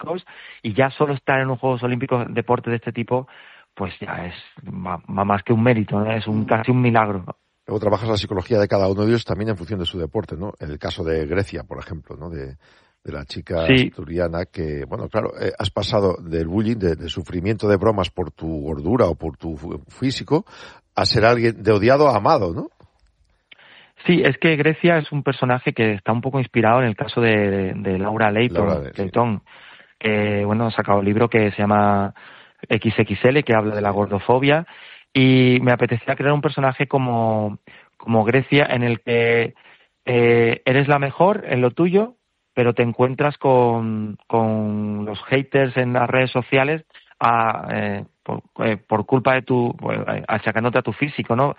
Olímpicos, y ya solo estar en unos Juegos Olímpicos, deporte de este tipo, pues ya es más que un mérito, ¿no? Es casi un milagro. Luego trabajas la psicología de cada uno de ellos también en función de su deporte, ¿no? En el caso de Grecia, por ejemplo, ¿no? De la chica asturiana que, bueno, claro, has pasado del bullying, de sufrimiento de bromas por tu gordura o por tu físico, a ser alguien de odiado a amado, ¿no? Sí, es que Grecia es un personaje que está un poco inspirado en el caso de Laura Leighton, que, bueno, ha sacado un libro que se llama XXL, que habla de la gordofobia, y me apetecía crear un personaje como Grecia, en el que eres la mejor en lo tuyo, pero te encuentras con los haters en las redes sociales por culpa de achacándote a tu físico, ¿no?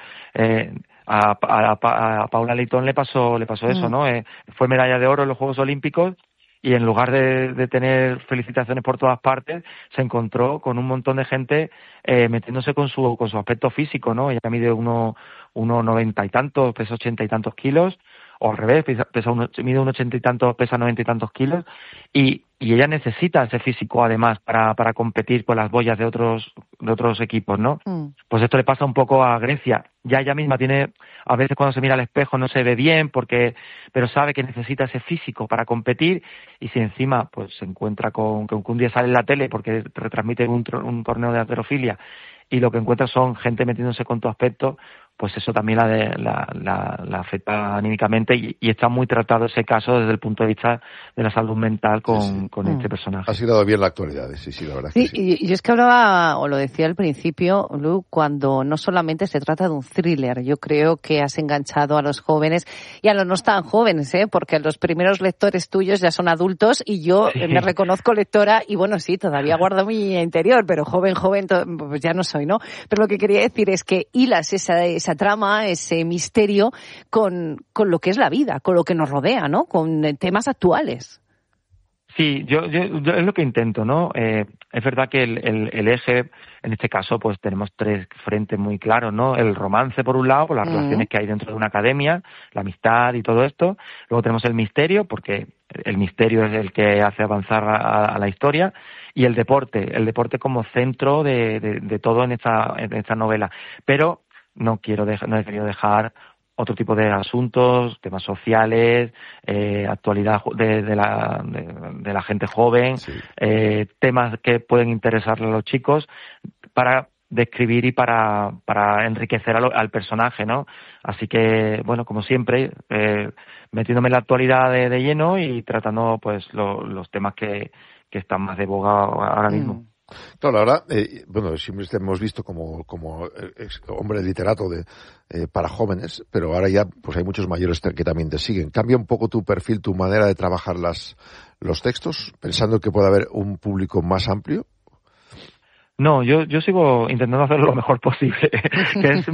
A Paula Leighton le pasó eso, ¿no? Fue medalla de oro en los Juegos Olímpicos, y en lugar de tener felicitaciones por todas partes, se encontró con un montón de gente metiéndose con su aspecto físico, ¿no? Ella mide 1,90 y tantos, pesa 80 y tantos kilos, o al revés, mide 1,80 y tantos, pesa 90 y tantos kilos, y ella necesita ese físico además para competir con las boyas de otros equipos, ¿no? Pues esto le pasa un poco a Grecia. Ya ella misma tiene, a veces cuando se mira al espejo no se ve bien, pero sabe que necesita ese físico para competir, y si encima pues se encuentra con que un día sale en la tele porque retransmite un torneo de halterofilia, y lo que encuentra son gente metiéndose con tu aspecto, pues eso también la afecta anímicamente, y está muy tratado ese caso desde el punto de vista de la salud mental con este personaje. Has hilado bien la actualidad, sí, la verdad. Sí, y yo es que hablaba, o lo decía al principio, Lu, cuando no solamente se trata de un thriller, yo creo que has enganchado a los jóvenes y a los no tan jóvenes, porque los primeros lectores tuyos ya son adultos, y yo me reconozco lectora, y bueno, sí, todavía guardo mi interior, pero joven, pues ya no soy, ¿no? Pero lo que quería decir es que hilas esa trama, ese misterio con lo que es la vida, con lo que nos rodea, ¿no? Con temas actuales. Sí, yo es lo que intento, ¿no? Es verdad que el eje, en este caso, pues tenemos tres frentes muy claros, ¿no? El romance, por un lado, por las relaciones que hay dentro de una academia, la amistad y todo esto. Luego tenemos el misterio, porque el misterio es el que hace avanzar a la historia. Y el deporte como centro de todo en esta novela. Pero no he querido dejar otro tipo de asuntos, temas sociales, actualidad de la gente joven, temas que pueden interesarle a los chicos, para describir y para enriquecer al personaje, ¿no? Así que, bueno, como siempre, metiéndome en la actualidad de lleno y tratando pues los temas que están más de boga ahora mismo. Claro, ahora, siempre te hemos visto como hombre literato para jóvenes, pero ahora ya pues hay muchos mayores que también te siguen. ¿Cambia un poco tu perfil, tu manera de trabajar los textos, pensando que puede haber un público más amplio? No, yo sigo intentando hacerlo lo mejor posible, que es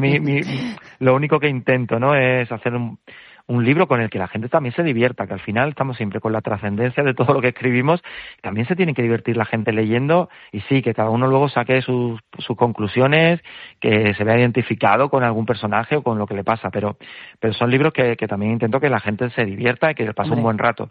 lo único que intento, ¿no? Es hacer un libro con el que la gente también se divierta, que al final estamos siempre con la trascendencia de todo lo que escribimos, también se tiene que divertir la gente leyendo, y sí, que cada uno luego saque sus conclusiones, que se vea identificado con algún personaje o con lo que le pasa, pero son libros que también intento que la gente se divierta y que le pase un buen rato.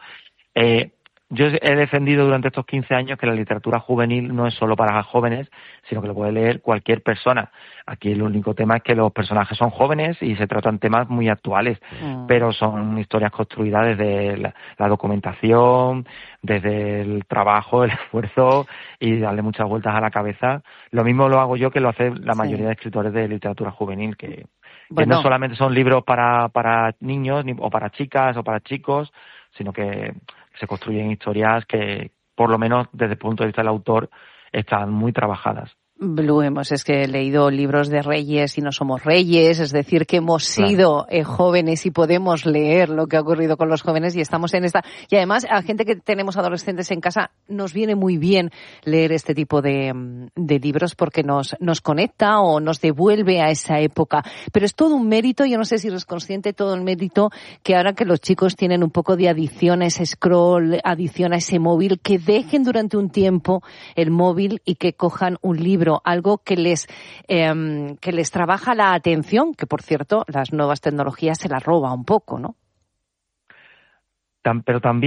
Yo he defendido durante estos 15 años que la literatura juvenil no es solo para jóvenes, sino que lo puede leer cualquier persona. Aquí el único tema es que los personajes son jóvenes y se tratan temas muy actuales, pero son historias construidas desde la documentación, desde el trabajo, el esfuerzo, y darle muchas vueltas a la cabeza. Lo mismo lo hago yo que lo hace la mayoría de escritores de literatura juvenil, que no solamente son libros para niños o para chicas o para chicos, sino que se construyen historias que, por lo menos desde el punto de vista del autor, están muy trabajadas. Blue, es que he leído libros de reyes y no somos reyes, es decir, que hemos sido jóvenes y podemos leer lo que ha ocurrido con los jóvenes, y estamos en esta. Y además, a gente que tenemos adolescentes en casa, nos viene muy bien leer este tipo de libros, porque nos conecta o nos devuelve a esa época. Pero es todo un mérito, yo no sé si eres consciente, todo el mérito que ahora que los chicos tienen un poco de adicción a ese scroll, adicción a ese móvil, que dejen durante un tiempo el móvil y que cojan un libro, algo que les trabaja la atención, que por cierto las nuevas tecnologías se las roba un poco, ¿no? Pero también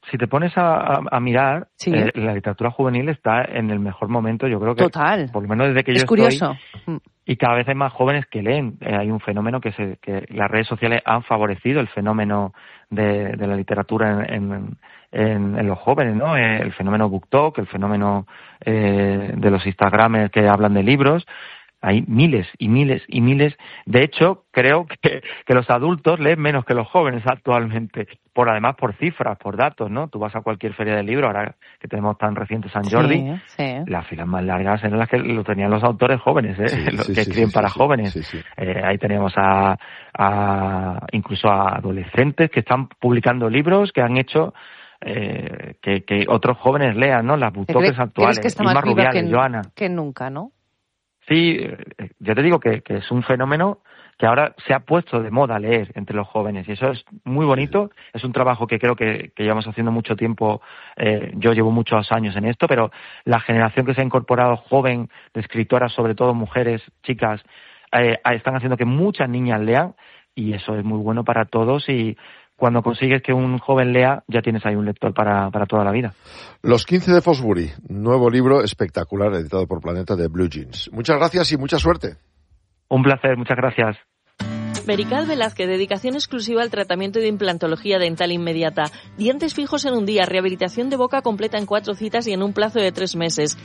si te pones a mirar, sí, la literatura juvenil está en el mejor momento, yo creo que... Total. Por lo menos desde que yo curioso. Estoy... Y cada vez hay más jóvenes que leen. Hay un fenómeno que las redes sociales han favorecido el fenómeno de la literatura en los jóvenes, ¿no? El fenómeno BookTok, el fenómeno de los Instagramers que hablan de libros. Hay miles y miles y miles. De hecho, creo que los adultos leen menos que los jóvenes actualmente. Además por cifras, por datos, ¿no? Tú vas a cualquier feria de libros, ahora que tenemos tan reciente San Jordi, las filas más largas eran las que lo tenían los autores jóvenes, los que escriben para jóvenes. Ahí teníamos incluso a adolescentes que están publicando libros que han hecho que otros jóvenes lean, ¿no? Las BookTokers actuales. ¿Crees que está más viva Rubiales, Joana. que nunca, no? Sí, yo te digo que es un fenómeno que ahora se ha puesto de moda leer entre los jóvenes y eso es muy bonito. Es un trabajo que creo que llevamos haciendo mucho tiempo. Yo llevo muchos años en esto, pero la generación que se ha incorporado joven de escritoras, sobre todo mujeres, chicas, están haciendo que muchas niñas lean y eso es muy bueno para todos y cuando consigues que un joven lea, ya tienes ahí un lector para toda la vida. Los 15 de Fosbury, nuevo libro espectacular editado por Planeta de Blue Jeans. Muchas gracias y mucha suerte. Un placer, muchas gracias. Merical Velázquez, dedicación exclusiva al tratamiento de implantología dental inmediata. Dientes fijos en un día, rehabilitación de boca completa en 4 citas y en un plazo de 3 meses.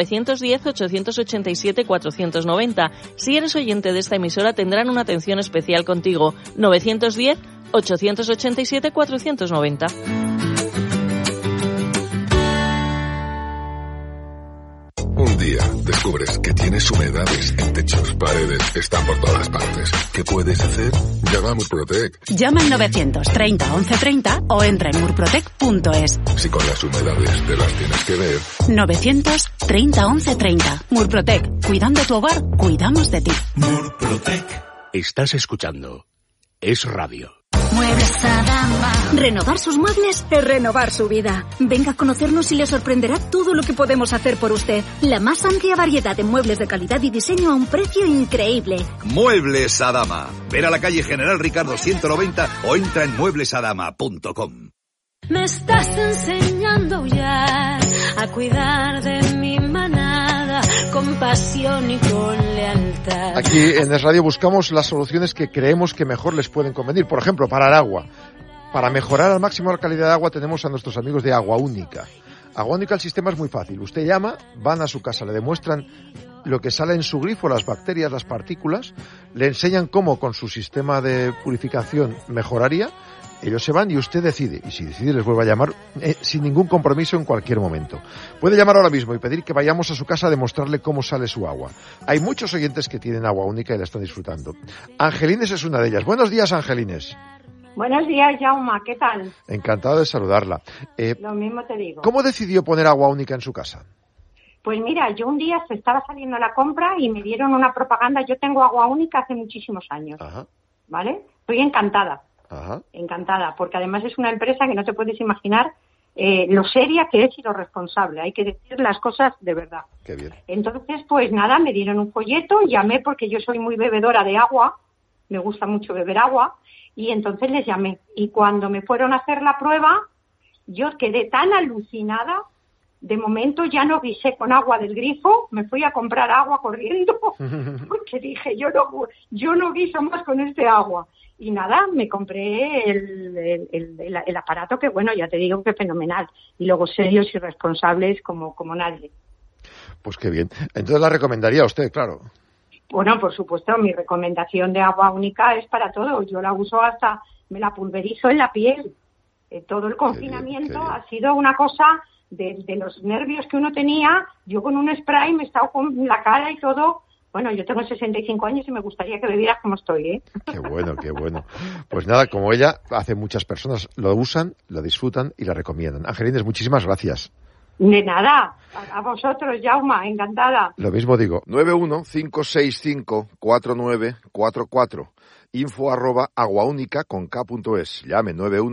910-887-490. Si eres oyente de esta emisora, tendrán una atención especial contigo. 910-887-490. Un día descubres que tienes humedades en techos, paredes, están por todas partes. ¿Qué puedes hacer? Llama a Murprotec. Llama al 930 1130 o entra en murprotec.es. Si con las humedades te las tienes que ver. 930 1130. Murprotec. Cuidando tu hogar, cuidamos de ti. Murprotec. Estás escuchando Es Radio. Muebles Adama. Renovar sus muebles es renovar su vida. Venga a conocernos y le sorprenderá todo lo que podemos hacer por usted. La más amplia variedad de muebles de calidad y diseño a un precio increíble. Muebles Adama. Ver a la calle General Ricardo 190 o entra en mueblesadama.com. Me estás enseñando ya a cuidar de mi manada con pasión y con lealtad. Aquí en Es Radio buscamos las soluciones que creemos que mejor les pueden convenir. Por ejemplo, para el agua. Para mejorar al máximo la calidad de agua tenemos a nuestros amigos de Agua Única. Agua Única, el sistema es muy fácil. Usted llama, van a su casa, le demuestran lo que sale en su grifo, las bacterias, las partículas, le enseñan cómo con su sistema de purificación mejoraría. Ellos se van y usted decide. Y si decide les vuelve a llamar sin ningún compromiso en cualquier momento. Puede llamar ahora mismo y pedir que vayamos a su casa a demostrarle cómo sale su agua. Hay muchos oyentes que tienen Agua Única y la están disfrutando. Angelines es una de ellas. Buenos días, Angelines. Buenos días, Jauma. ¿Qué tal? Encantado de saludarla. Lo mismo te digo. ¿Cómo decidió poner Agua Única en su casa? Pues mira, yo un día estaba saliendo a la compra y me dieron una propaganda. Yo tengo Agua Única hace muchísimos años. Ajá. ¿Vale? Estoy encantada. Ajá. Encantada, porque además es una empresa que no te puedes imaginar lo seria que es y lo responsable. Hay que decir las cosas de verdad. Qué bien. Entonces, pues nada, me dieron un folleto, llamé porque yo soy muy bebedora de agua, me gusta mucho beber agua, y entonces les llamé. Y cuando me fueron a hacer la prueba, yo quedé tan alucinada. De momento ya no guisé con agua del grifo, me fui a comprar agua corriendo, porque dije, yo no guiso más con este agua. Y nada, me compré el aparato que, bueno, ya te digo que fenomenal. Y luego serios y responsables como nadie. Pues qué bien. Entonces la recomendaría a usted, claro. Bueno, por supuesto, mi recomendación de Agua Única es para todo. Yo la uso hasta, me la pulverizo en la piel. Todo el confinamiento ha sido una cosa de los nervios que uno tenía. Yo con un spray me he estado con la cara y todo. Bueno, yo tengo 65 años y me gustaría que bebieras como estoy, ¿eh? Qué bueno, qué bueno. Pues nada, como ella, hace muchas personas lo usan, lo disfrutan y la recomiendan. Angelines, muchísimas gracias. De nada, a vosotros, Jauma, encantada. Lo mismo digo. 915654944. info@aguaunica.es. Llame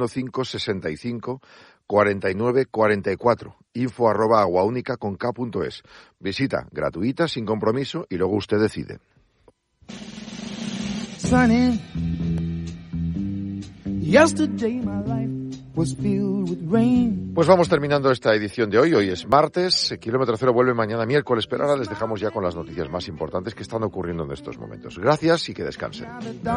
915654944. info@aguaunica.es. Visita gratuita, sin compromiso, y luego usted decide. Sunny. Yesterday my life Pues vamos terminando esta edición de hoy. Hoy es martes, Kilómetro Cero vuelve mañana miércoles, pero ahora les dejamos ya con las noticias más importantes que están ocurriendo en estos momentos. Gracias y que descansen.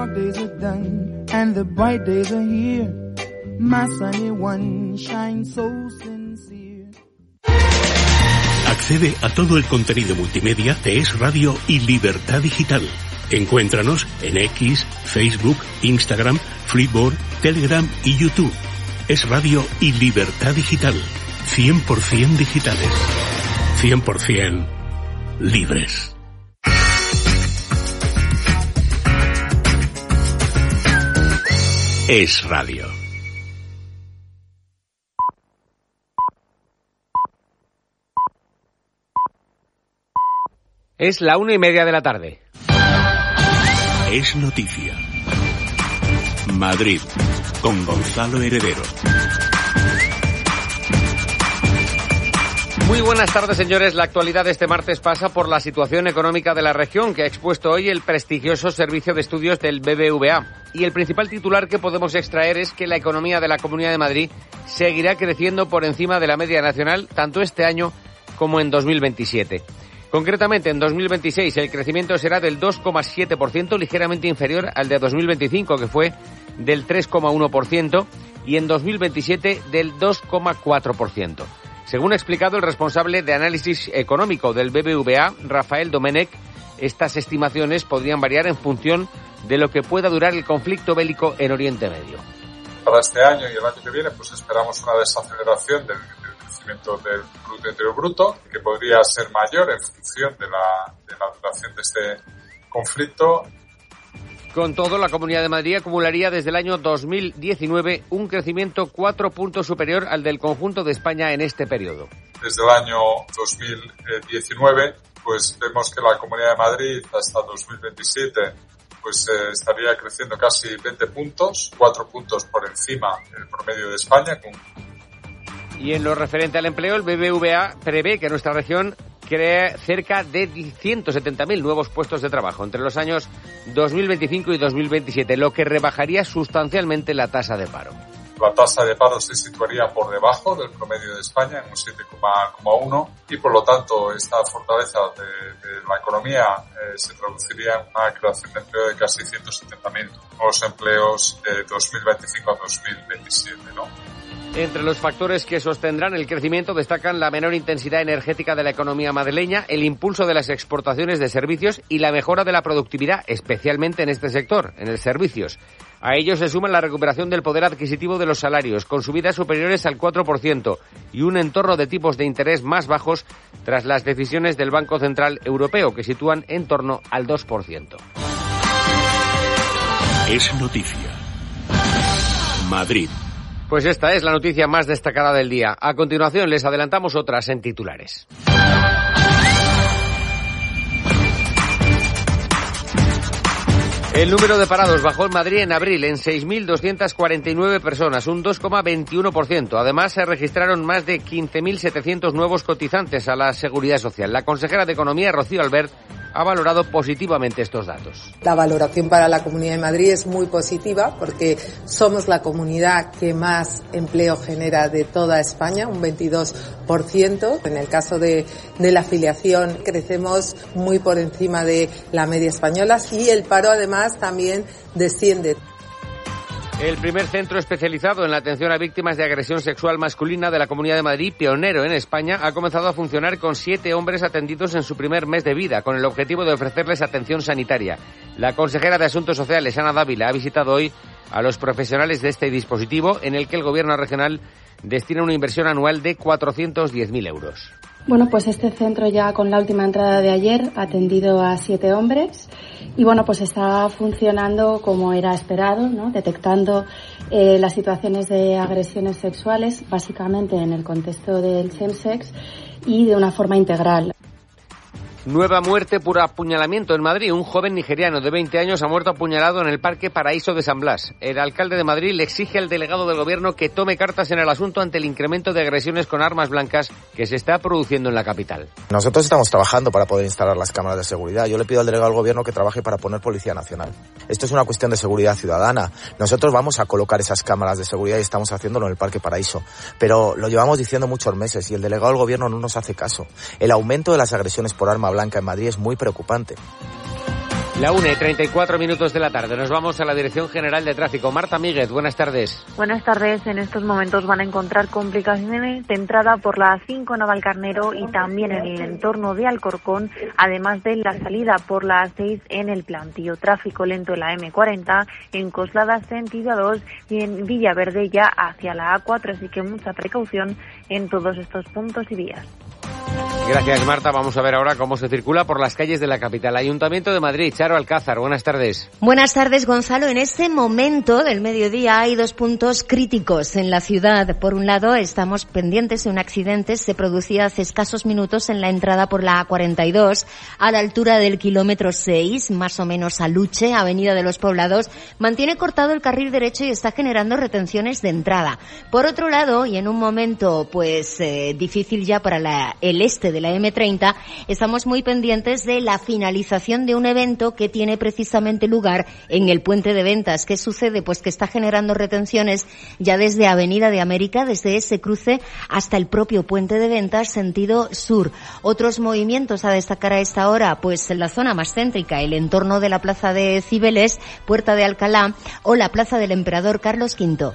Accede a todo el contenido multimedia de Es Radio y Libertad Digital. Encuéntranos en X, Facebook, Instagram, Flipboard, Telegram y YouTube. Es Radio y Libertad Digital. 100% digitales. 100% libres. Es Radio. Es la 1:30 de la tarde. Es noticia. Madrid, con Gonzalo Heredero. Muy buenas tardes, señores. La actualidad de este martes pasa por la situación económica de la región que ha expuesto hoy el prestigioso Servicio de Estudios del BBVA. Y el principal titular que podemos extraer es que la economía de la Comunidad de Madrid seguirá creciendo por encima de la media nacional tanto este año como en 2027. Concretamente, en 2026 el crecimiento será del 2,7%, ligeramente inferior al de 2025, que fue del 3,1%, y en 2027 del 2,4%. Según ha explicado el responsable de análisis económico del BBVA, Rafael Domenech, estas estimaciones podrían variar en función de lo que pueda durar el conflicto bélico en Oriente Medio. Para este año y el año que viene, pues esperamos una desaceleración del crecimiento del Producto Interior Bruto, que podría ser mayor en función de la duración de este conflicto. Con todo, la Comunidad de Madrid acumularía desde el año 2019 un crecimiento 4 puntos superior al del conjunto de España en este periodo. Desde el año 2019, pues vemos que la Comunidad de Madrid hasta 2027 pues estaría creciendo casi 20 puntos, 4 puntos por encima del promedio de España. Y en lo referente al empleo, el BBVA prevé que nuestra región cree cerca de 170.000 nuevos puestos de trabajo entre los años 2025 y 2027, lo que rebajaría sustancialmente la tasa de paro. La tasa de paro se situaría por debajo del promedio de España, en un 7,1, y por lo tanto esta fortaleza de la economía se traduciría en una creación de empleo de casi 170.000 nuevos empleos de 2025 a 2027, ¿no? Entre los factores que sostendrán el crecimiento destacan la menor intensidad energética de la economía madrileña, el impulso de las exportaciones de servicios y la mejora de la productividad, especialmente en este sector, en el servicios. A ello se suma la recuperación del poder adquisitivo de los salarios, con subidas superiores al 4% y un entorno de tipos de interés más bajos tras las decisiones del Banco Central Europeo, que sitúan en torno al 2%. Es noticia. Madrid. Pues esta es la noticia más destacada del día. A continuación les adelantamos otras en titulares. El número de parados bajó en Madrid en abril en 6.249 personas, un 2,21%. Además, se registraron más de 15.700 nuevos cotizantes a la Seguridad Social. La consejera de Economía, Rocío Albert, ha valorado positivamente estos datos. La valoración para la Comunidad de Madrid es muy positiva porque somos la comunidad que más empleo genera de toda España, un 22%. En el caso de la afiliación crecemos muy por encima de la media española y el paro además también desciende. El primer centro especializado en la atención a víctimas de agresión sexual masculina de la Comunidad de Madrid, pionero en España, ha comenzado a funcionar con 7 hombres atendidos en su primer mes de vida, con el objetivo de ofrecerles atención sanitaria. La consejera de Asuntos Sociales, Ana Dávila, ha visitado hoy a los profesionales de este dispositivo, en el que el Gobierno regional destina una inversión anual de 410.000 euros. Bueno, pues este centro ya con la última entrada de ayer ha atendido a 7 hombres y bueno, pues está funcionando como era esperado, ¿no? Detectando las situaciones de agresiones sexuales, básicamente en el contexto del chemsex y de una forma integral. Nueva muerte por apuñalamiento en Madrid. Un joven nigeriano de 20 años ha muerto apuñalado en el Parque Paraíso de San Blas. El alcalde de Madrid le exige al delegado del gobierno que tome cartas en el asunto ante el incremento de agresiones con armas blancas que se está produciendo en la capital. Nosotros estamos trabajando para poder instalar las cámaras de seguridad. Yo le pido al delegado del gobierno que trabaje para poner Policía Nacional. Esto es una cuestión de seguridad ciudadana. Nosotros vamos a colocar esas cámaras de seguridad y estamos haciéndolo en el Parque Paraíso. Pero lo llevamos diciendo muchos meses y el delegado del gobierno no nos hace caso. El aumento de las agresiones por arma blanca en Madrid es muy preocupante. La 1:34 de la tarde. Nos vamos a la Dirección General de Tráfico. Marta Míguez, buenas tardes. Buenas tardes. En estos momentos van a encontrar complicaciones de entrada por la A5 Navalcarnero y también en el entorno de Alcorcón, además de la salida por la A6 en el Plantío. Tráfico lento en la M40, en Coslada sentido A2 y en Villaverde ya hacia la A4, así que mucha precaución en todos estos puntos y vías. Gracias, Marta. Vamos a ver ahora cómo se circula por las calles de la capital. Ayuntamiento de Madrid, Charo Alcázar, buenas tardes. Buenas tardes, Gonzalo. En este momento del mediodía hay dos puntos críticos en la ciudad. Por un lado, estamos pendientes de un accidente. Se producía hace escasos minutos en la entrada por la A42, a la altura del kilómetro 6, más o menos a Luche, Avenida de los Poblados. Mantiene cortado el carril derecho y está generando retenciones de entrada. Por otro lado, y en un momento difícil ya para el este de la M30, estamos muy pendientes de la finalización de un evento que tiene precisamente lugar en el Puente de Ventas. ¿Qué sucede? Pues que está generando retenciones ya desde Avenida de América, desde ese cruce hasta el propio Puente de Ventas, sentido sur. Otros movimientos a destacar a esta hora, pues en la zona más céntrica, el entorno de la Plaza de Cibeles, Puerta de Alcalá o la Plaza del Emperador Carlos V.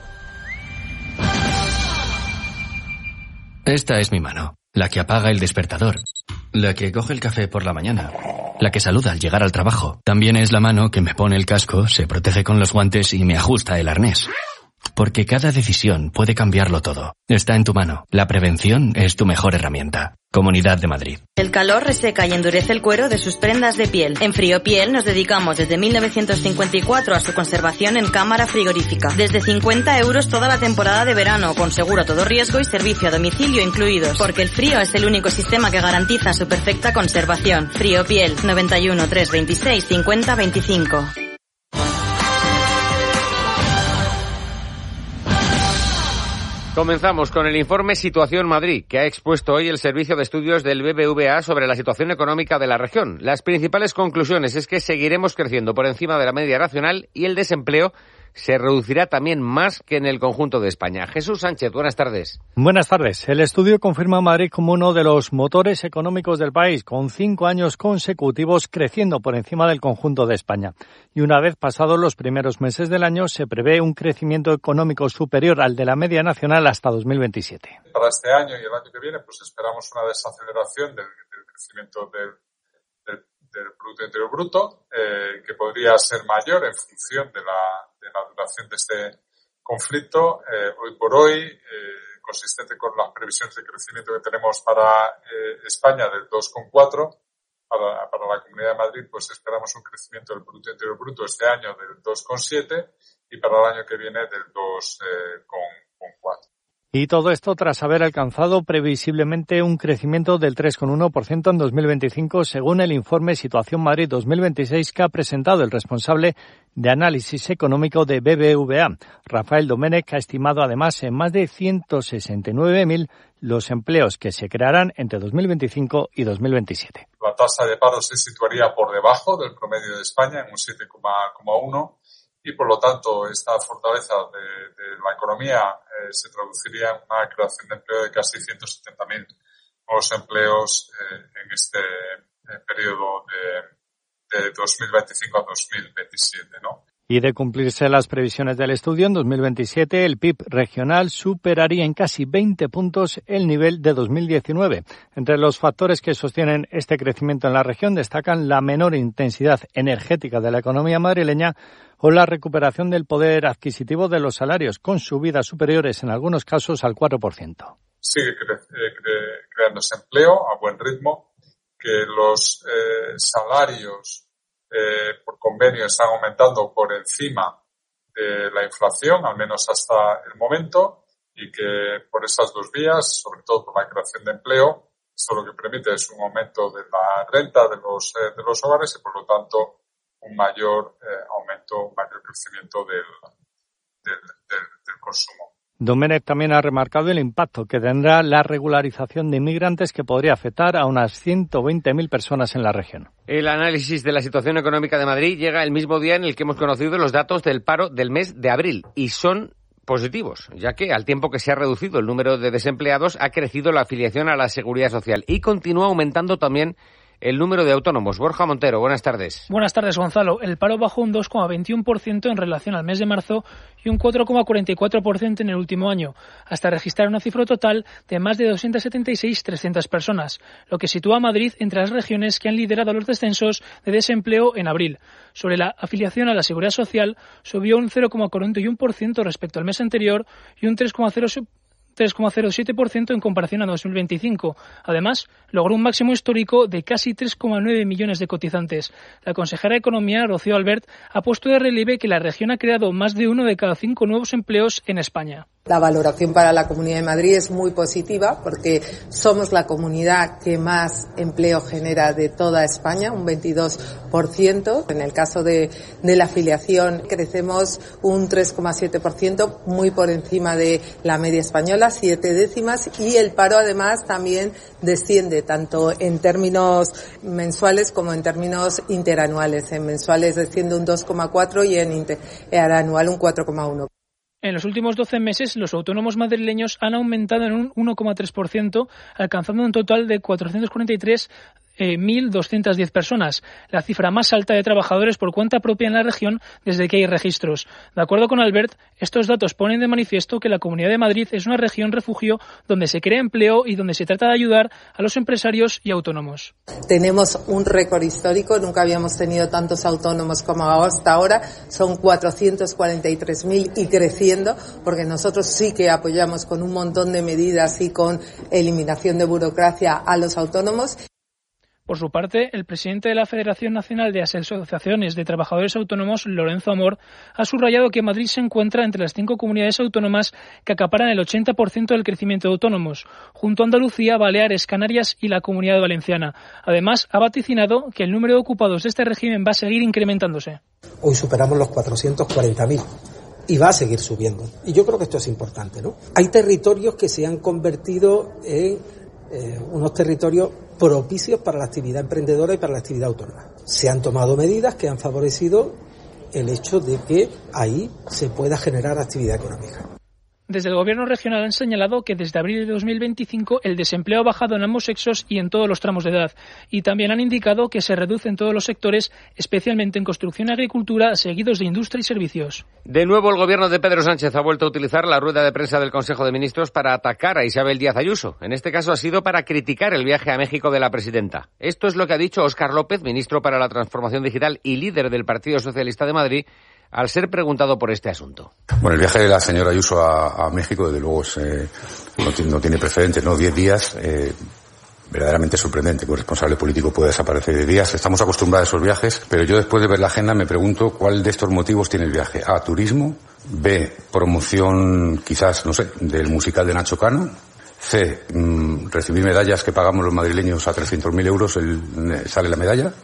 Esta es mi mano. La que apaga el despertador, la que coge el café por la mañana, la que saluda al llegar al trabajo. También es la mano que me pone el casco, se protege con los guantes y me ajusta el arnés. Porque cada decisión puede cambiarlo todo. Está en tu mano. La prevención es tu mejor herramienta. Comunidad de Madrid. El calor reseca y endurece el cuero de sus prendas de piel. En Friopiel nos dedicamos desde 1954 a su conservación en cámara frigorífica. Desde 50 € toda la temporada de verano, con seguro a todo riesgo y servicio a domicilio incluidos. Porque el frío es el único sistema que garantiza su perfecta conservación. Friopiel, 91 326 50 25. Comenzamos con el informe Situación Madrid, que ha expuesto hoy el Servicio de Estudios del BBVA sobre la situación económica de la región. Las principales conclusiones es que seguiremos creciendo por encima de la media nacional y el desempleo se reducirá también más que en el conjunto de España. Jesús Sánchez, buenas tardes. Buenas tardes. El estudio confirma a Madrid como uno de los motores económicos del país, con 5 años consecutivos creciendo por encima del conjunto de España. Y una vez pasados los primeros meses del año, se prevé un crecimiento económico superior al de la media nacional hasta 2027. Para este año y el año que viene, pues esperamos una desaceleración del crecimiento del Producto Interior Bruto, que podría ser mayor en función de la duración de este conflicto. Hoy por hoy, consistente con las previsiones de crecimiento que tenemos para España del 2,4%, para la Comunidad de Madrid pues esperamos un crecimiento del Producto Interior Bruto este año del 2,7% y para el año que viene del 2,4%. Y todo esto tras haber alcanzado previsiblemente un crecimiento del 3,1% en 2025, según el informe Situación Madrid 2026 que ha presentado el responsable de análisis económico de BBVA. Rafael Domènech ha estimado además en más de 169.000 los empleos que se crearán entre 2025 y 2027. La tasa de paro se situaría por debajo del promedio de España en un 7,1%. Y por lo tanto, esta fortaleza de la economía se traduciría en una creación de empleo de casi 170.000 nuevos empleos en este periodo de 2025 a 2027, ¿no? Y de cumplirse las previsiones del estudio, en 2027 el PIB regional superaría en casi 20 puntos el nivel de 2019. Entre los factores que sostienen este crecimiento en la región destacan la menor intensidad energética de la economía madrileña o la recuperación del poder adquisitivo de los salarios, con subidas superiores en algunos casos al 4%. Sigue creándose empleo a buen ritmo, que los salarios por convenio están aumentando por encima de la inflación, al menos hasta el momento, y que por esas dos vías, sobre todo por la creación de empleo, Esto lo que permite es un aumento de la renta de los hogares y, por lo tanto, un mayor aumento, un mayor crecimiento del consumo. Domènech también ha remarcado el impacto que tendrá la regularización de inmigrantes, que podría afectar a unas 120.000 personas en la región. El análisis de la situación económica de Madrid llega el mismo día en el que hemos conocido los datos del paro del mes de abril y son positivos, ya que al tiempo que se ha reducido el número de desempleados, ha crecido la afiliación a la Seguridad Social y continúa aumentando también el número de autónomos. Borja Montero, buenas tardes. Buenas tardes, Gonzalo. El paro bajó un 2,21% en relación al mes de marzo y un 4,44% en el último año, hasta registrar una cifra total de más de 276.300 personas, lo que sitúa a Madrid entre las regiones que han liderado los descensos de desempleo en abril. Sobre la afiliación a la Seguridad Social, subió un 0,41% respecto al mes anterior y un 3,07% en comparación a 2025. Además, logró un máximo histórico de casi 3,9 millones de cotizantes. La consejera de Economía, Rocío Albert, ha puesto de relieve que la región ha creado más de 1 de cada 5 nuevos empleos en España. La valoración para la Comunidad de Madrid es muy positiva porque somos la comunidad que más empleo genera de toda España, un 22%. En el caso de la afiliación crecemos un 3,7%, muy por encima de la media española, 7 décimas, y el paro además también desciende tanto en términos mensuales como en términos interanuales. En mensuales desciende un 2,4 y en interanual un 4,1. En los últimos 12 meses, los autónomos madrileños han aumentado en un 1,3%, alcanzando un total de 443.210 personas, la cifra más alta de trabajadores por cuenta propia en la región desde que hay registros. De acuerdo con Albert, estos datos ponen de manifiesto que la Comunidad de Madrid es una región refugio donde se crea empleo y donde se trata de ayudar a los empresarios y autónomos. Tenemos un récord histórico, nunca habíamos tenido tantos autónomos como hasta ahora, son 443.000 y creciendo, porque nosotros sí que apoyamos con un montón de medidas y con eliminación de burocracia a los autónomos. Por su parte, el presidente de la Federación Nacional de Asociaciones de Trabajadores Autónomos, Lorenzo Amor, ha subrayado que Madrid se encuentra entre las 5 comunidades autónomas que acaparan el 80% del crecimiento de autónomos, junto a Andalucía, Baleares, Canarias y la Comunidad Valenciana. Además, ha vaticinado que el número de ocupados de este régimen va a seguir incrementándose. Hoy superamos los 440.000. Y va a seguir subiendo. Y yo creo que esto es importante, ¿no? Hay territorios que se han convertido en unos territorios propicios para la actividad emprendedora y para la actividad autónoma. Se han tomado medidas que han favorecido el hecho de que ahí se pueda generar actividad económica. Desde el Gobierno regional han señalado que desde abril de 2025 el desempleo ha bajado en ambos sexos y en todos los tramos de edad. Y también han indicado que se reduce en todos los sectores, especialmente en construcción y agricultura, seguidos de industria y servicios. De nuevo, el Gobierno de Pedro Sánchez ha vuelto a utilizar la rueda de prensa del Consejo de Ministros para atacar a Isabel Díaz Ayuso. En este caso ha sido para criticar el viaje a México de la presidenta. Esto es lo que ha dicho Óscar López, ministro para la Transformación Digital y líder del Partido Socialista de Madrid, al ser preguntado por este asunto. Bueno, el viaje de la señora Ayuso a México, desde luego, no tiene precedentes, ¿no? 10 días, verdaderamente sorprendente que un responsable político pueda desaparecer de días. Estamos acostumbrados a esos viajes, pero yo después de ver la agenda me pregunto cuál de estos motivos tiene el viaje. A, turismo. B, promoción, quizás, no sé, del musical de Nacho Cano. C, recibir medallas que pagamos los madrileños a 300.000 euros, sale la medalla.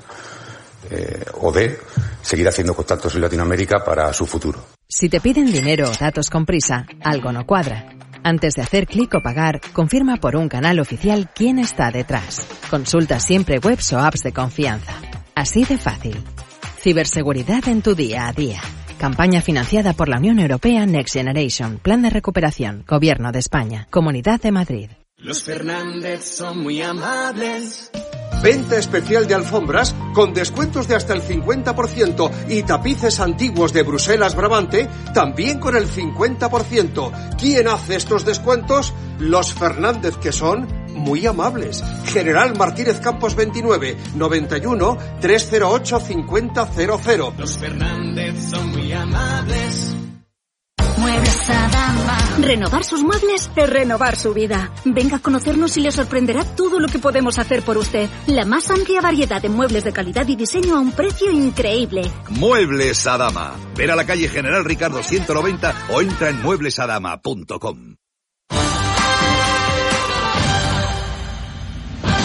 O D, seguir haciendo contactos en Latinoamérica para su futuro. Si te piden dinero o datos con prisa, algo no cuadra. Antes de hacer clic o pagar, confirma por un canal oficial quién está detrás. Consulta siempre webs o apps de confianza. Así de fácil. Ciberseguridad en tu día a día. Campaña financiada por la Unión Europea Next Generation. Plan de recuperación. Gobierno de España. Comunidad de Madrid. Los Fernández son muy amables. Venta especial de alfombras con descuentos de hasta el 50% y tapices antiguos de Bruselas Brabante también con el 50%. ¿Quién hace estos descuentos? Los Fernández, que son muy amables. General Martínez Campos 29, 91 308 5000. Los Fernández son muy amables. Muebles Adama. Renovar sus muebles es renovar su vida. Venga a conocernos y le sorprenderá todo lo que podemos hacer por usted. La más amplia variedad de muebles de calidad y diseño a un precio increíble. Muebles Adama. Ver a la calle General Ricardo 190 o entra en mueblesadama.com.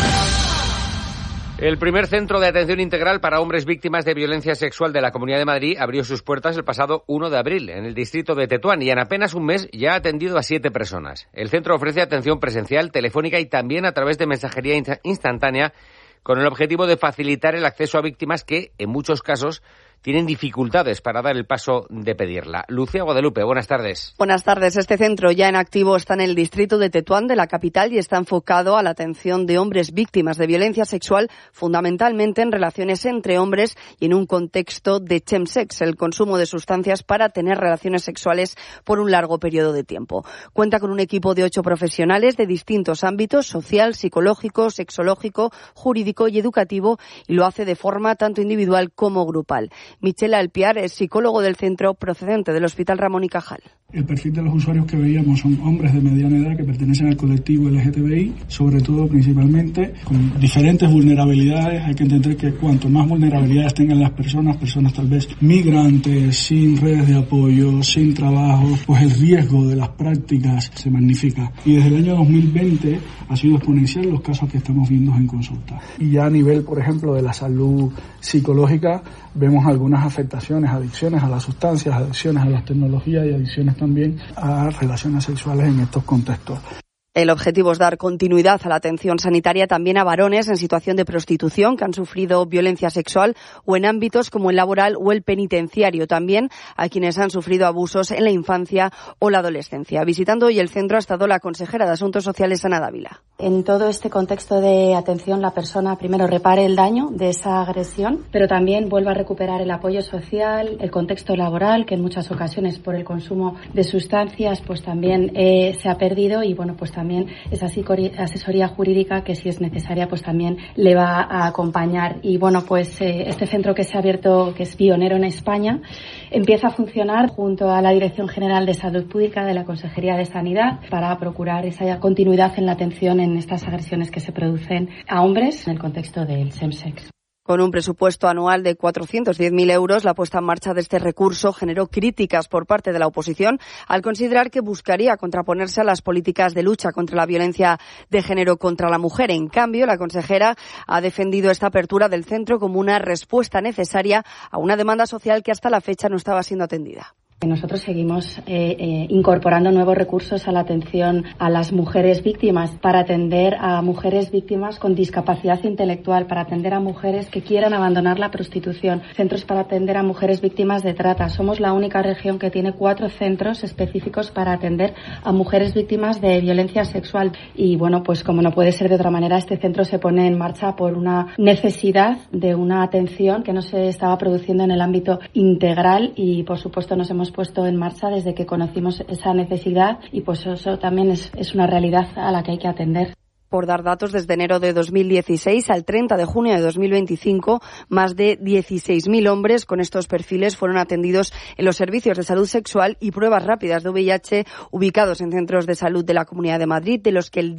El primer centro de atención integral para hombres víctimas de violencia sexual de la Comunidad de Madrid abrió sus puertas el pasado 1 de abril en el distrito de Tetuán y en apenas un mes ya ha atendido a 7 personas. El centro ofrece atención presencial, telefónica y también a través de mensajería instantánea con el objetivo de facilitar el acceso a víctimas que, en muchos casos, tienen dificultades para dar el paso de pedirla. Lucía Guadalupe, buenas tardes. Buenas tardes. Este centro ya en activo está en el distrito de Tetuán de la capital y está enfocado a la atención de hombres víctimas de violencia sexual, fundamentalmente en relaciones entre hombres y en un contexto de chemsex, el consumo de sustancias para tener relaciones sexuales por un largo periodo de tiempo. Cuenta con un equipo de 8 profesionales de distintos ámbitos: social, psicológico, sexológico, jurídico y educativo, y lo hace de forma tanto individual como grupal. Michela Alpiar es psicólogo del centro procedente del Hospital Ramón y Cajal. El perfil de los usuarios que veíamos son hombres de mediana edad que pertenecen al colectivo LGTBI, sobre todo principalmente con diferentes vulnerabilidades. Hay que entender que cuanto más vulnerabilidades tengan las personas tal vez migrantes, sin redes de apoyo, sin trabajo, pues el riesgo de las prácticas se magnifica. Y desde el año 2020 ha sido exponencial los casos que estamos viendo en consulta. Y ya a nivel, por ejemplo, de la salud psicológica, vemos algunas afectaciones, adicciones a las sustancias, adicciones a las tecnologías y adicciones también a relaciones sexuales en estos contextos. El objetivo es dar continuidad a la atención sanitaria también a varones en situación de prostitución que han sufrido violencia sexual o en ámbitos como el laboral o el penitenciario, también a quienes han sufrido abusos en la infancia o la adolescencia. Visitando hoy el centro ha estado la consejera de Asuntos Sociales, Ana Dávila. En todo este contexto de atención, la persona primero repare el daño de esa agresión, pero también vuelva a recuperar el apoyo social, el contexto laboral, que en muchas ocasiones por el consumo de sustancias pues también se ha perdido, y bueno, pues también esa asesoría jurídica que si es necesaria pues también le va a acompañar. Y bueno, pues este centro que se ha abierto, que es pionero en España, empieza a funcionar junto a la Dirección General de Salud Pública de la Consejería de Sanidad para procurar esa continuidad en la atención en estas agresiones que se producen a hombres en el contexto del chemsex. Con un presupuesto anual de 410.000 euros, la puesta en marcha de este recurso generó críticas por parte de la oposición al considerar que buscaría contraponerse a las políticas de lucha contra la violencia de género contra la mujer. En cambio, la consejera ha defendido esta apertura del centro como una respuesta necesaria a una demanda social que hasta la fecha no estaba siendo atendida. Nosotros seguimos incorporando nuevos recursos a la atención a las mujeres víctimas, para atender a mujeres víctimas con discapacidad intelectual, para atender a mujeres que quieran abandonar la prostitución, centros para atender a mujeres víctimas de trata. Somos la única región que tiene 4 centros específicos para atender a mujeres víctimas de violencia sexual. Y bueno, pues como no puede ser de otra manera, este centro se pone en marcha por una necesidad de una atención que no se estaba produciendo en el ámbito integral, y por supuesto nos hemos puesto en marcha desde que conocimos esa necesidad, y pues eso también es una realidad a la que hay que atender. Por dar datos, desde enero de 2016 al 30 de junio de 2025, más de 16.000 hombres con estos perfiles fueron atendidos en los servicios de salud sexual y pruebas rápidas de VIH ubicados en centros de salud de la Comunidad de Madrid, de los que el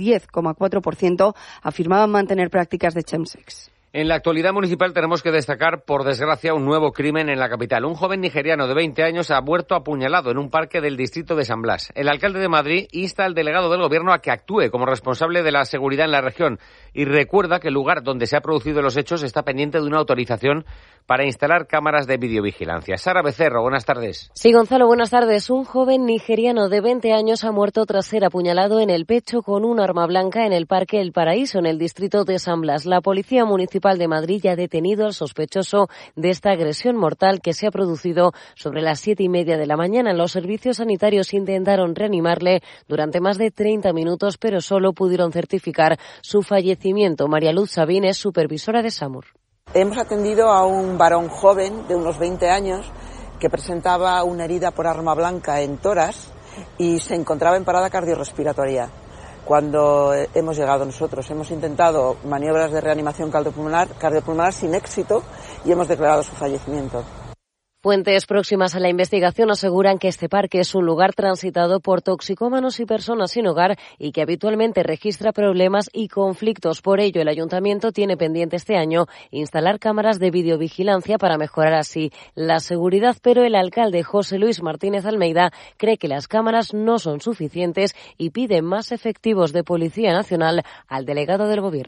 10,4% afirmaban mantener prácticas de chemsex. En la actualidad municipal tenemos que destacar, por desgracia, un nuevo crimen en la capital. Un joven nigeriano de 20 años ha muerto apuñalado en un parque del distrito de San Blas. El alcalde de Madrid insta al delegado del Gobierno a que actúe como responsable de la seguridad en la región y recuerda que el lugar donde se han producido los hechos está pendiente de una autorización para instalar cámaras de videovigilancia. Sara Becerro, buenas tardes. Sí, Gonzalo, buenas tardes. Un joven nigeriano de 20 años ha muerto tras ser apuñalado en el pecho con un arma blanca en el Parque El Paraíso, en el distrito de San Blas. La Policía Municipal de Madrid ya ha detenido al sospechoso de esta agresión mortal que se ha producido sobre las 7:30 de la mañana. Los servicios sanitarios intentaron reanimarle durante más de 30 minutos, pero solo pudieron certificar su fallecimiento. María Luz Sabín es supervisora de SAMUR. Hemos atendido a un varón joven de unos 20 años que presentaba una herida por arma blanca en tórax y se encontraba en parada cardiorrespiratoria. Cuando hemos llegado nosotros, hemos intentado maniobras de reanimación cardiopulmonar sin éxito y hemos declarado su fallecimiento. Fuentes próximas a la investigación aseguran que este parque es un lugar transitado por toxicómanos y personas sin hogar y que habitualmente registra problemas y conflictos. Por ello, el ayuntamiento tiene pendiente este año instalar cámaras de videovigilancia para mejorar así la seguridad, pero el alcalde José Luis Martínez Almeida cree que las cámaras no son suficientes y pide más efectivos de Policía Nacional al delegado del Gobierno.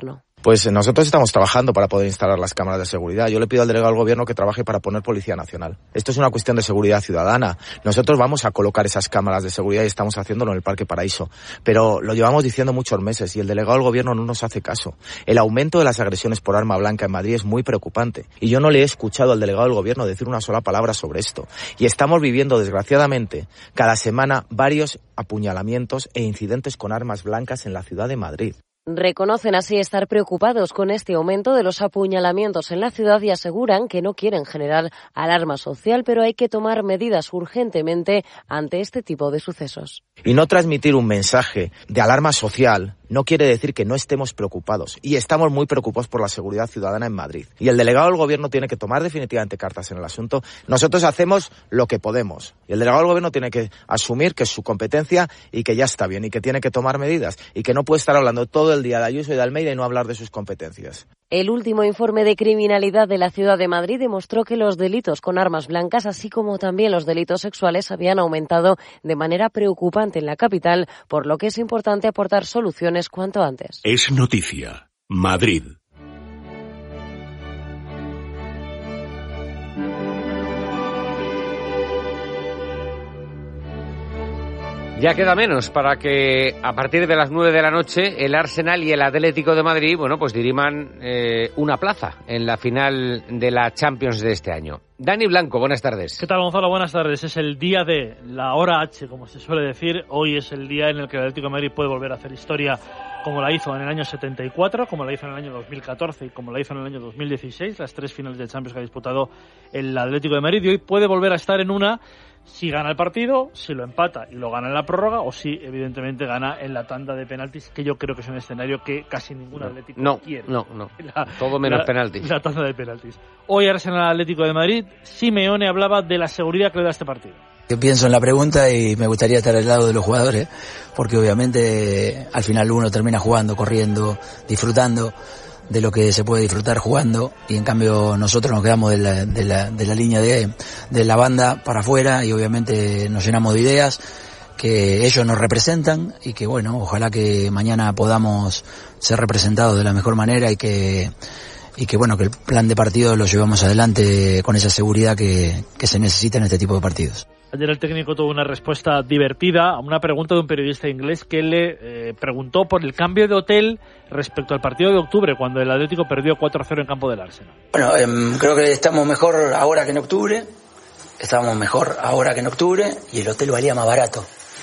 Pues nosotros estamos trabajando para poder instalar las cámaras de seguridad. Yo le pido al delegado del gobierno que trabaje para poner Policía Nacional. Esto es una cuestión de seguridad ciudadana. Nosotros vamos a colocar esas cámaras de seguridad y estamos haciéndolo en el Parque Paraíso. Pero lo llevamos diciendo muchos meses y el delegado del gobierno no nos hace caso. El aumento de las agresiones por arma blanca en Madrid es muy preocupante. Y yo no le he escuchado al delegado del gobierno decir una sola palabra sobre esto. Y estamos viviendo, desgraciadamente, cada semana varios apuñalamientos e incidentes con armas blancas en la ciudad de Madrid. Reconocen así estar preocupados con este aumento de los apuñalamientos en la ciudad y aseguran que no quieren generar alarma social, pero hay que tomar medidas urgentemente ante este tipo de sucesos. Y no transmitir un mensaje de alarma social no quiere decir que no estemos preocupados. Y estamos muy preocupados por la seguridad ciudadana en Madrid. Y el delegado del gobierno tiene que tomar definitivamente cartas en el asunto. Nosotros hacemos lo que podemos. Y el delegado del gobierno tiene que asumir que es su competencia y que ya está bien y que tiene que tomar medidas. Y que no puede estar hablando todo el día de Ayuso y de Almeida y no hablar de sus competencias. El último informe de criminalidad de la Ciudad de Madrid demostró que los delitos con armas blancas, así como también los delitos sexuales, habían aumentado de manera preocupante en la capital, por lo que es importante aportar soluciones cuanto antes. Es noticia. Madrid. Ya queda menos para que a partir de las 9 de la noche el Arsenal y el Atlético de Madrid, bueno, pues diriman una plaza en la final de la Champions de este año. Dani Blanco, buenas tardes. ¿Qué tal, Gonzalo? Buenas tardes. Es el día de la hora H, como se suele decir. Hoy es el día en el que el Atlético de Madrid puede volver a hacer historia como la hizo en el año 74, como la hizo en el año 2014 y como la hizo en el año 2016, las 3 finales de Champions que ha disputado el Atlético de Madrid. Y hoy puede volver a estar en una si gana el partido, si lo empata y lo gana en la prórroga, o si evidentemente gana en la tanda de penaltis, que yo creo que es un escenario que casi ningún Atlético quiere. No. Todo menos penaltis. La tanda de penaltis. Hoy Arsenal Atlético de Madrid, Simeone hablaba de la seguridad que le da este partido. Yo pienso en la pregunta y me gustaría estar al lado de los jugadores, porque obviamente al final uno termina jugando, corriendo, disfrutando de lo que se puede disfrutar jugando, y en cambio nosotros nos quedamos de la línea de la banda para afuera y obviamente nos llenamos de ideas que ellos nos representan y que bueno, ojalá que mañana podamos ser representados de la mejor manera y que bueno, que el plan de partido lo llevamos adelante con esa seguridad que se necesita en este tipo de partidos. Ayer el técnico tuvo una respuesta divertida a una pregunta de un periodista inglés que le preguntó por el cambio de hotel respecto al partido de octubre, cuando el Atlético perdió 4-0 en campo del Arsenal. Bueno, creo que estamos mejor ahora que en octubre. Y el hotel valía más barato.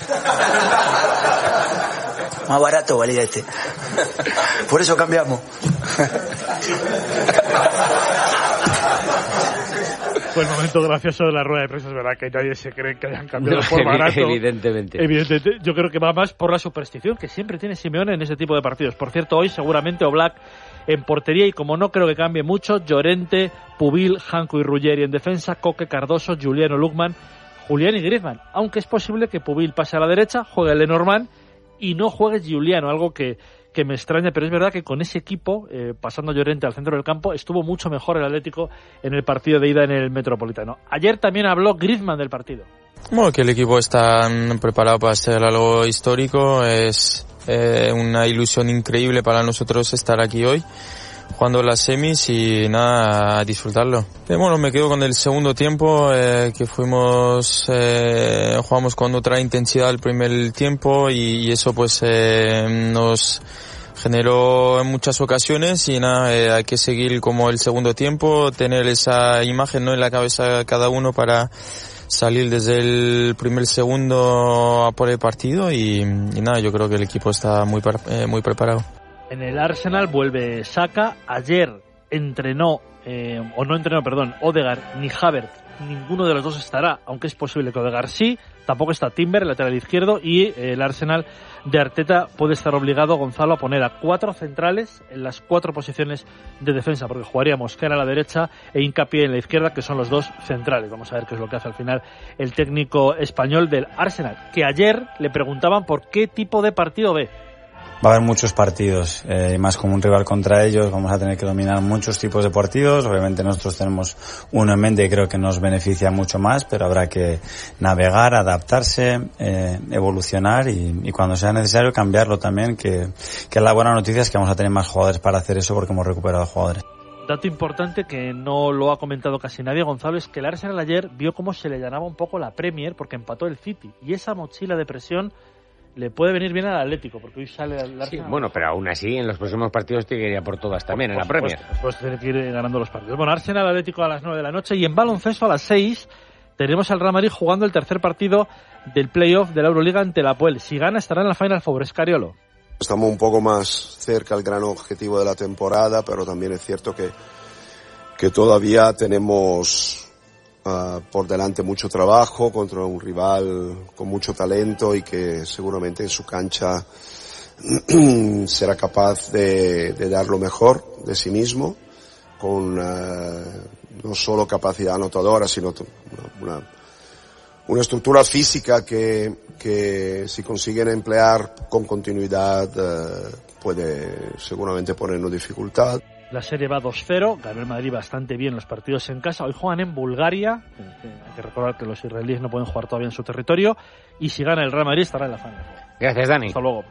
Más barato valía este. Por eso cambiamos. Fue el momento gracioso de la rueda de prensa, es verdad que nadie se cree que hayan cambiado por barato. Evidentemente. Yo creo que va más por la superstición que siempre tiene Simeone en ese tipo de partidos. Por cierto, hoy seguramente Oblak en portería, y como no creo que cambie mucho, Llorente, Pubil, Janko y Ruggeri en defensa, Coque, Cardoso, Juliano, Lukman, Julián y Griezmann. Aunque es posible que Pubil pase a la derecha, juegue Lenormand y no juegue Juliano, algo que me extraña, pero es verdad que con ese equipo, pasando Llorente al centro del campo, estuvo mucho mejor el Atlético en el partido de ida en el Metropolitano. Ayer también habló Griezmann del partido. Bueno, que el equipo está preparado para hacer algo histórico, es una ilusión increíble para nosotros estar aquí hoy, jugando las semis y nada, a disfrutarlo. Bueno, me quedo con el segundo tiempo, que jugamos con otra intensidad el primer tiempo y eso pues nos generó en muchas ocasiones y nada, hay que seguir como el segundo tiempo, tener esa imagen, ¿no?, en la cabeza de cada uno para salir desde el primer segundo a por el partido y nada, yo creo que el equipo está muy preparado. En el Arsenal vuelve Saka. Ayer Odegaard ni Havertz, ninguno de los dos estará, aunque es posible que Odegaard sí. Tampoco está Timber, el lateral izquierdo, y el Arsenal de Arteta puede estar obligado, Gonzalo, a poner a 4 centrales en las 4 posiciones de defensa, porque jugaría Mosquera a la derecha e Hincapié en la izquierda, que son los 2 centrales. Vamos a ver qué es lo que hace al final el técnico español del Arsenal, que ayer le preguntaban por qué tipo de partido ve. Va a haber muchos partidos, y más como un rival contra ellos, vamos a tener que dominar muchos tipos de partidos. Obviamente nosotros tenemos uno en mente y creo que nos beneficia mucho más, pero habrá que navegar, adaptarse, evolucionar y cuando sea necesario cambiarlo también, que la buena noticia es que vamos a tener más jugadores para hacer eso porque hemos recuperado jugadores. Dato importante que no lo ha comentado casi nadie, Gonzalo, es que el Arsenal ayer vio cómo se le llenaba un poco la Premier porque empató el City y esa mochila de presión le puede venir bien al Atlético, porque hoy sale el Arsenal. Sí, bueno, pero aún así en los próximos partidos tiene que ir a por todas también, en la Premier. Pues tiene que ir ganando los partidos. Bueno, Arsenal Atlético a las 9 de la noche y en baloncesto a las 6 tenemos al Real Madrid jugando el tercer partido del playoff de la Euroliga ante el Apoel. Si gana estará en la Final Four. Escariolo. Estamos un poco más cerca del gran objetivo de la temporada, pero también es cierto que todavía tenemos por delante mucho trabajo contra un rival con mucho talento y que seguramente en su cancha será capaz de dar lo mejor de sí mismo, con no solo capacidad anotadora, sino una estructura física que si consiguen emplear con continuidad puede seguramente ponernos dificultad. La serie va 2-0, ganó el Madrid bastante bien los partidos en casa. Hoy juegan en Bulgaria, hay que recordar que los israelíes no pueden jugar todavía en su territorio, y si gana el Real Madrid estará en la Final Four. Gracias, Dani. Hasta luego.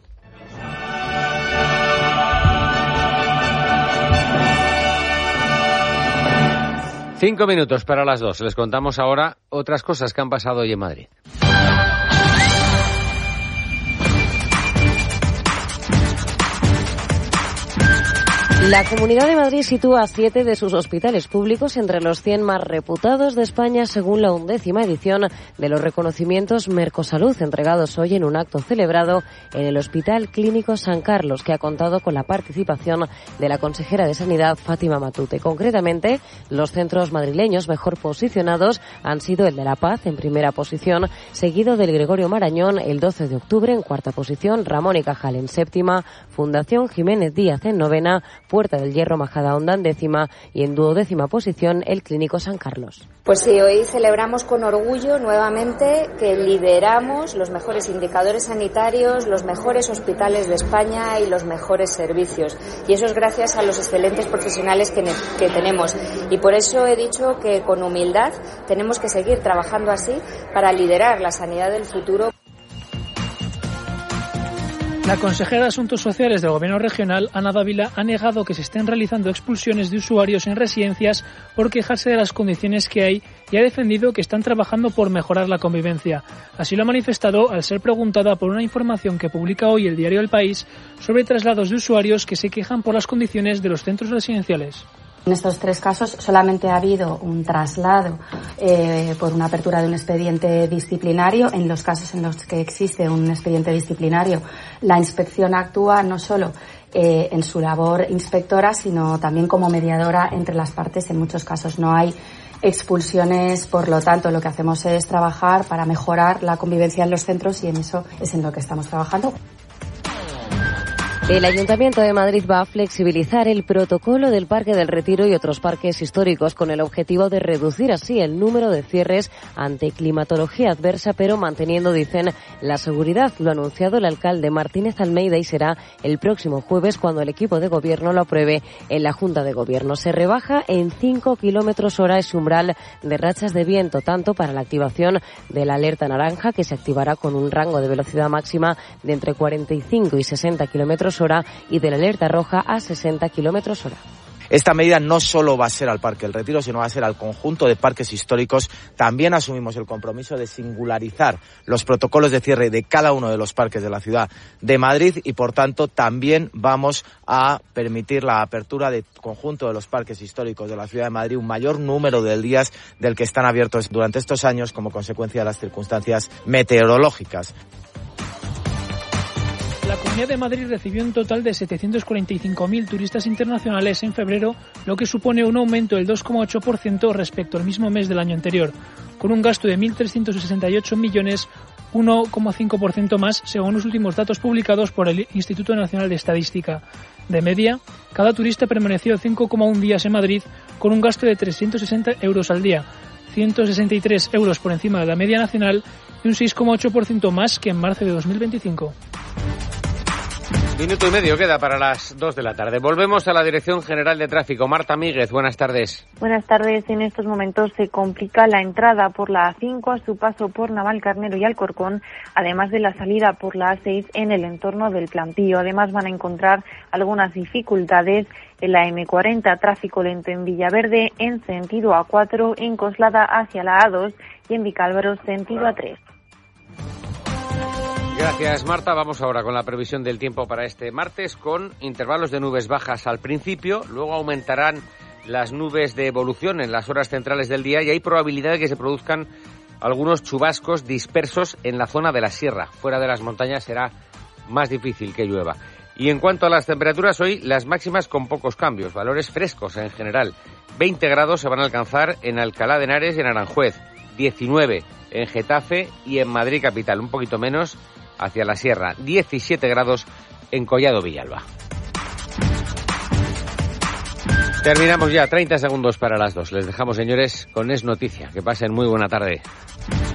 Cinco minutos para las 2. Les contamos ahora otras cosas que han pasado hoy en Madrid. La Comunidad de Madrid sitúa 7 de sus hospitales públicos entre los 100 más reputados de España según la 11ª edición de los reconocimientos Mercosalud, entregados hoy en un acto celebrado en el Hospital Clínico San Carlos, que ha contado con la participación de la consejera de Sanidad, Fátima Matute. Concretamente, los centros madrileños mejor posicionados han sido el de La Paz en primera posición, seguido del Gregorio Marañón el 12 de octubre en cuarta posición, Ramón y Cajal en séptima, Fundación Jiménez Díaz en novena, Puerta del Hierro Majadahonda en décima y en duodécima posición el Clínico San Carlos. Pues sí, hoy celebramos con orgullo nuevamente que lideramos los mejores indicadores sanitarios, los mejores hospitales de España y los mejores servicios. Y eso es gracias a los excelentes profesionales que tenemos. Y por eso he dicho que con humildad tenemos que seguir trabajando así para liderar la sanidad del futuro. La consejera de Asuntos Sociales del Gobierno regional, Ana Dávila, ha negado que se estén realizando expulsiones de usuarios en residencias por quejarse de las condiciones que hay y ha defendido que están trabajando por mejorar la convivencia. Así lo ha manifestado al ser preguntada por una información que publica hoy el diario El País sobre traslados de usuarios que se quejan por las condiciones de los centros residenciales. En estos 3 casos solamente ha habido un traslado por una apertura de un expediente disciplinario. En los casos en los que existe un expediente disciplinario, la inspección actúa no solo en su labor inspectora, sino también como mediadora entre las partes. En muchos casos no hay expulsiones, por lo tanto lo que hacemos es trabajar para mejorar la convivencia en los centros y en eso es en lo que estamos trabajando. El Ayuntamiento de Madrid va a flexibilizar el protocolo del Parque del Retiro y otros parques históricos con el objetivo de reducir así el número de cierres ante climatología adversa, pero manteniendo, dicen, la seguridad. Lo ha anunciado el alcalde Martínez Almeida y será el próximo jueves cuando el equipo de gobierno lo apruebe en la Junta de Gobierno. Se rebaja en 5 km/h ese umbral de rachas de viento, tanto para la activación de la alerta naranja, que se activará con un rango de velocidad máxima de entre 45 y 60 km/h, y de la alerta roja a 60 km/h. Esta medida no solo va a ser al Parque del Retiro, sino va a ser al conjunto de parques históricos. También asumimos el compromiso de singularizar los protocolos de cierre de cada uno de los parques de la ciudad de Madrid y, por tanto, también vamos a permitir la apertura del conjunto de los parques históricos de la ciudad de Madrid, un mayor número de días del que están abiertos durante estos años como consecuencia de las circunstancias meteorológicas. La Comunidad de Madrid recibió un total de 745.000 turistas internacionales en febrero, lo que supone un aumento del 2,8% respecto al mismo mes del año anterior, con un gasto de 1.368 millones, 1,5% más según los últimos datos publicados por el Instituto Nacional de Estadística. De media, cada turista permaneció 5,1 días en Madrid con un gasto de 360 euros al día, 163 euros por encima de la media nacional y un 6,8% más que en marzo de 2025. Minuto y medio queda para las 2 de la tarde. Volvemos a la Dirección General de Tráfico. Marta Míguez, buenas tardes. Buenas tardes. En estos momentos se complica la entrada por la A5 a su paso por Navalcarnero y Alcorcón, además de la salida por la A6 en el entorno del Plantío. Además van a encontrar algunas dificultades en la M40, tráfico lento en Villaverde en sentido A4, en Coslada hacia la A2 y en Vicálvaro sentido A3. Gracias, Marta. Vamos ahora con la previsión del tiempo para este martes, con intervalos de nubes bajas al principio, luego aumentarán las nubes de evolución en las horas centrales del día y hay probabilidad de que se produzcan algunos chubascos dispersos en la zona de la sierra. Fuera de las montañas será más difícil que llueva. Y en cuanto a las temperaturas, hoy las máximas con pocos cambios, valores frescos en general. 20 grados se van a alcanzar en Alcalá de Henares y en Aranjuez, 19 en Getafe y en Madrid capital, un poquito menos hacia la sierra, 17 grados en Collado Villalba. Terminamos ya, 30 segundos para las 2. Les dejamos, señores, con Es Noticia. Que pasen muy buena tarde.